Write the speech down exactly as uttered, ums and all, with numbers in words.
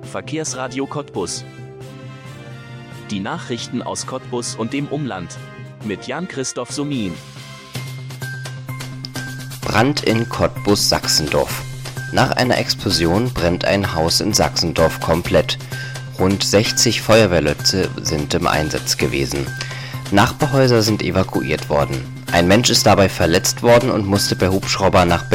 Verkehrsradio Cottbus. Die Nachrichten aus Cottbus und dem Umland. Mit Jan-Christoph Sumin. Brand in Cottbus-Sachsendorf. Nach einer Explosion brennt ein Haus in Sachsendorf komplett. Rund sechzig Feuerwehrleute sind im Einsatz gewesen. Nachbarhäuser sind evakuiert worden. Ein Mensch ist dabei verletzt worden und musste per Hubschrauber nach